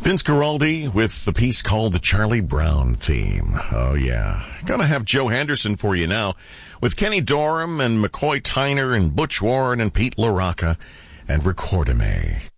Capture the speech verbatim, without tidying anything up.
Vince Guaraldi with the piece called the Charlie Brown Theme. Oh, yeah. Gonna have Joe Henderson for you now with Kenny Dorham and McCoy Tyner and Butch Warren and Pete LaRocca and Recordame.